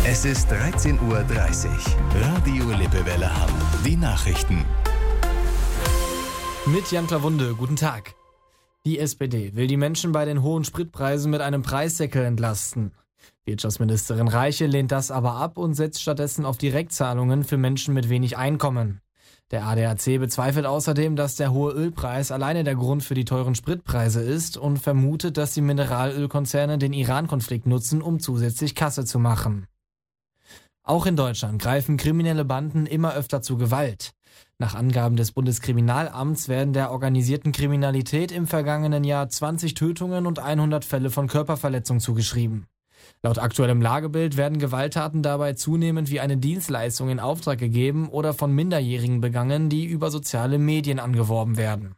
Es ist 13:30 Uhr. Radio Lippewelle Hamm. Die Nachrichten. Mit Jan Klawunde, guten Tag. Die SPD will die Menschen bei den hohen Spritpreisen mit einem Preisdeckel entlasten. Wirtschaftsministerin Reiche lehnt das aber ab und setzt stattdessen auf Direktzahlungen für Menschen mit wenig Einkommen. Der ADAC bezweifelt außerdem, dass der hohe Ölpreis alleine der Grund für die teuren Spritpreise ist und vermutet, dass die Mineralölkonzerne den Iran-Konflikt nutzen, um zusätzlich Kasse zu machen. Auch in Deutschland greifen kriminelle Banden immer öfter zu Gewalt. Nach Angaben des Bundeskriminalamts werden der organisierten Kriminalität im vergangenen Jahr 20 Tötungen und 100 Fälle von Körperverletzung zugeschrieben. Laut aktuellem Lagebild werden Gewalttaten dabei zunehmend wie eine Dienstleistung in Auftrag gegeben oder von Minderjährigen begangen, die über soziale Medien angeworben werden.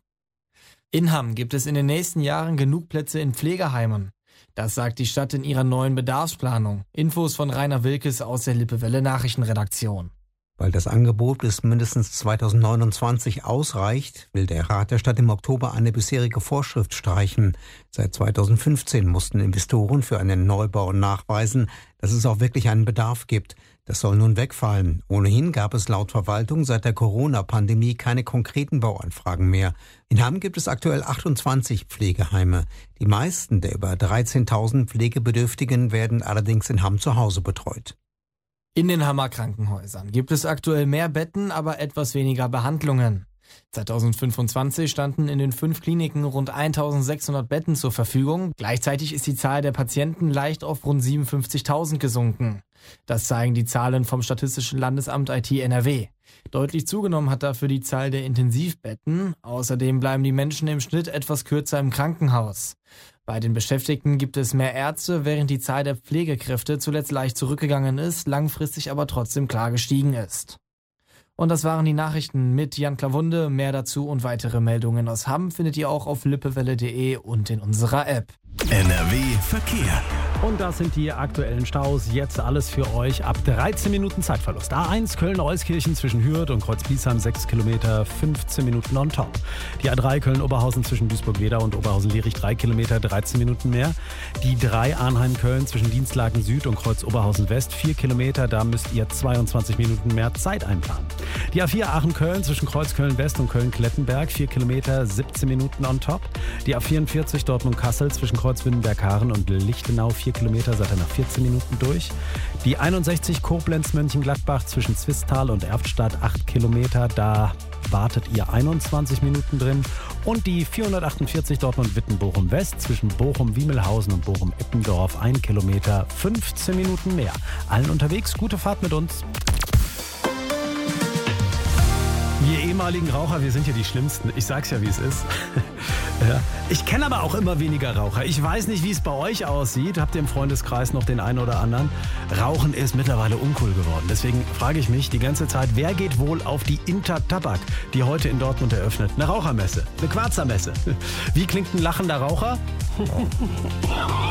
In Hamm gibt es in den nächsten Jahren genug Plätze in Pflegeheimen. Das sagt die Stadt in ihrer neuen Bedarfsplanung. Infos von Rainer Wilkes aus der Lippewelle Nachrichtenredaktion. Weil das Angebot bis mindestens 2029 ausreicht, will der Rat der Stadt im Oktober eine bisherige Vorschrift streichen. Seit 2015 mussten Investoren für einen Neubau nachweisen, dass es auch wirklich einen Bedarf gibt. Das soll nun wegfallen. Ohnehin gab es laut Verwaltung seit der Corona-Pandemie keine konkreten Bauanfragen mehr. In Hamm gibt es aktuell 28 Pflegeheime. Die meisten der über 13.000 Pflegebedürftigen werden allerdings in Hamm zu Hause betreut. In den Hammer Krankenhäusern gibt es aktuell mehr Betten, aber etwas weniger Behandlungen. 2025 standen in den 5 Kliniken rund 1.600 Betten zur Verfügung. Gleichzeitig ist die Zahl der Patienten leicht auf rund 57.000 gesunken. Das zeigen die Zahlen vom Statistischen Landesamt IT NRW. Deutlich zugenommen hat dafür die Zahl der Intensivbetten. Außerdem bleiben die Menschen im Schnitt etwas kürzer im Krankenhaus. Bei den Beschäftigten gibt es mehr Ärzte, während die Zahl der Pflegekräfte zuletzt leicht zurückgegangen ist, langfristig aber trotzdem klar gestiegen ist. Und das waren die Nachrichten mit Jan Klawunde. Mehr dazu und weitere Meldungen aus Hamm findet ihr auch auf lippewelle.de und in unserer App. NRW Verkehr. Und das sind die aktuellen Staus. Jetzt alles für euch ab 13 Minuten Zeitverlust. A1 Köln-Euskirchen zwischen Hürth und Kreuzbiesheim 6 Kilometer, 15 Minuten on top. Die A3 Köln-Oberhausen zwischen Duisburg-Wedau und Oberhausen-Lierich 3 Kilometer, 13 Minuten mehr. Die 3 Arnheim-Köln zwischen Dienstlaken Süd und Kreuz-Oberhausen-West 4 Kilometer, da müsst ihr 22 Minuten mehr Zeit einplanen. Die A4 Aachen-Köln zwischen Kreuz-Köln-West und Köln-Klettenberg 4 Kilometer, 17 Minuten on top. Die A44 Dortmund-Kassel zwischen Kreuz-Wittenberg-Haaren und Lichtenau 4 Kilometer, seid ihr nach 14 Minuten durch. Die 61 Koblenz-Mönchengladbach zwischen Zwistal und Erftstadt 8 Kilometer, da wartet ihr 21 Minuten drin. Und die 448 Dortmund-Witten-Bochum-West zwischen Bochum-Wiemelhausen und Bochum-Eppendorf 1 Kilometer, 15 Minuten mehr. Allen unterwegs, gute Fahrt mit uns. Wir ehemaligen Raucher, wir sind ja die Schlimmsten. Ich sag's ja, wie es ist. Ja. Ich kenne aber auch immer weniger Raucher. Ich weiß nicht, wie es bei euch aussieht. Habt ihr im Freundeskreis noch den einen oder anderen? Rauchen ist mittlerweile uncool geworden. Deswegen frage ich mich die ganze Zeit, wer geht wohl auf die Intertabak, die heute in Dortmund eröffnet? Eine Rauchermesse, eine Quarzermesse. Wie klingt ein lachender Raucher?